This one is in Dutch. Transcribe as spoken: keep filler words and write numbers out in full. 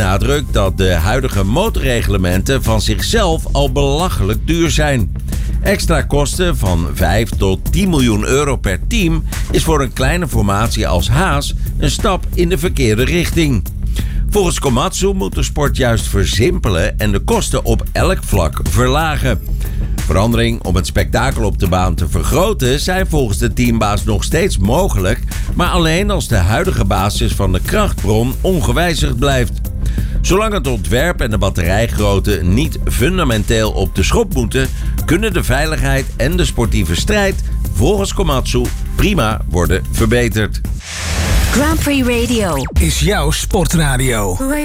benadrukt dat de huidige motorreglementen van zichzelf al belachelijk duur zijn. Extra kosten van vijf tot tien miljoen euro per team is voor een kleine formatie als Haas een stap in de verkeerde richting. Volgens Komatsu moet de sport juist versimpelen en de kosten op elk vlak verlagen. Verandering om het spektakel op de baan te vergroten zijn volgens de teambaas nog steeds mogelijk, maar alleen als de huidige basis van de krachtbron ongewijzigd blijft. Zolang het ontwerp en de batterijgrootte niet fundamenteel op de schop moeten, kunnen de veiligheid en de sportieve strijd volgens Komatsu prima worden verbeterd. Grand Prix Radio is jouw sportradio.